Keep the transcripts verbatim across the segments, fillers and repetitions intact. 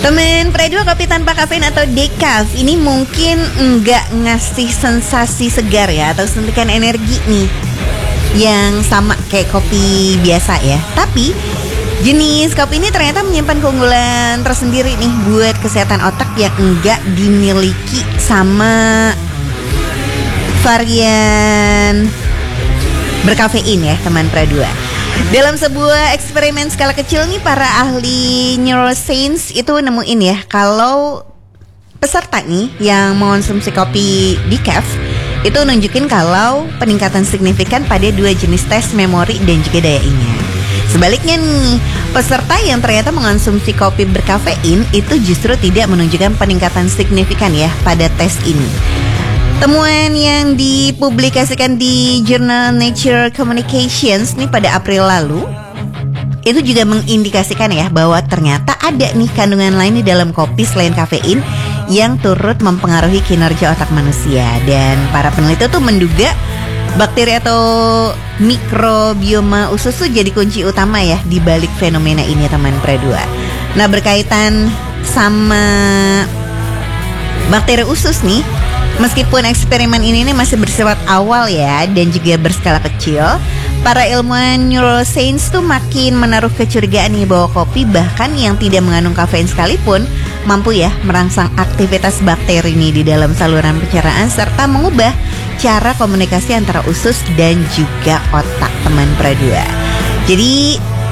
Temen Pre dua, kopi tanpa kafein atau decaf ini mungkin nggak ngasih sensasi segar ya, atau suntikan energi nih yang sama kayak kopi biasa ya. Tapi jenis kopi ini ternyata menyimpan keunggulan tersendiri nih buat kesehatan otak yang enggak dimiliki sama varian berkafein ya teman Pre dua. Dalam sebuah eksperimen skala kecil nih, para ahli neuroscience itu nemuin ya kalau peserta nih yang mengonsumsi kopi decaf itu nunjukin kalau peningkatan signifikan pada dua jenis tes memori dan juga daya ingat. Sebaliknya nih, peserta yang ternyata mengonsumsi kopi berkafein itu justru tidak menunjukkan peningkatan signifikan ya pada tes ini. Temuan yang dipublikasikan di jurnal Nature Communications nih pada April lalu itu juga mengindikasikan ya bahwa ternyata ada nih kandungan lain di dalam kopi selain kafein yang turut mempengaruhi kinerja otak manusia. Dan para peneliti tuh menduga bakteri atau mikrobioma usus tuh jadi kunci utama ya di balik fenomena ini teman Pre dua. Nah, berkaitan sama bakteri usus nih, meskipun eksperimen ini nih masih bersifat awal ya dan juga berskala kecil, para ilmuwan neuroscience tuh makin menaruh kecurigaan nih bahwa kopi bahkan yang tidak mengandung kafein sekalipun mampu ya merangsang aktivitas bakteri ini di dalam saluran pencernaan serta mengubah cara komunikasi antara usus dan juga otak teman Pre dua. Jadi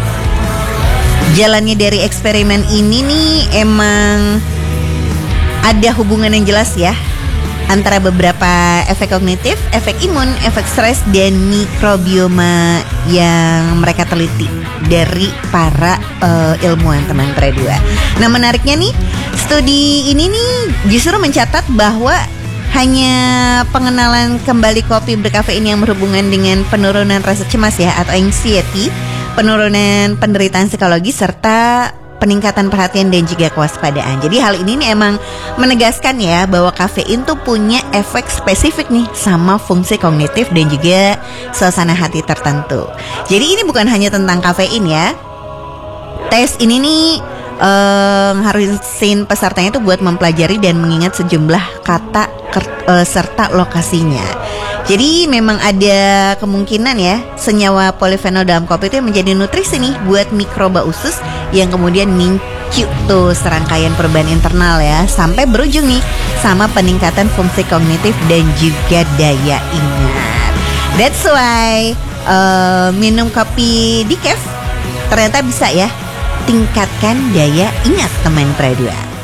jalannya dari eksperimen ini nih emang ada hubungan yang jelas ya antara beberapa efek kognitif, efek imun, efek stres, dan mikrobioma yang mereka teliti dari para uh, ilmuwan teman Pre dua. Nah, menariknya nih, studi ini nih justru mencatat bahwa hanya pengenalan kembali kopi berkafein yang berhubungan dengan penurunan rasa cemas ya atau anxiety, penurunan penderitaan psikologi, serta peningkatan perhatian dan juga kewaspadaan. Jadi hal ini nih emang menegaskan ya bahwa kafein tuh punya efek spesifik nih sama fungsi kognitif dan juga suasana hati tertentu. Jadi ini bukan hanya tentang kafein ya. Tes ini nih um, harusin pesertanya tuh buat mempelajari dan mengingat sejumlah kata ker- uh, serta lokasinya. Jadi memang ada kemungkinan ya senyawa polifenol dalam kopi itu yang menjadi nutrisi nih buat mikroba usus yang kemudian micu tuh serangkaian perubahan internal ya sampai berujung nih sama peningkatan fungsi kognitif dan juga daya ingat. That's why uh, minum kopi decaf ternyata bisa ya tingkatkan daya ingat teman Pre dua.